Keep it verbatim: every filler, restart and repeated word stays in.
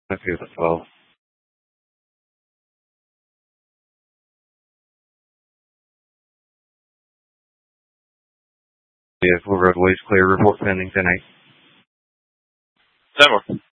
I feel as well. Yeah, full roadways clear. Report pending ten eight. ten more.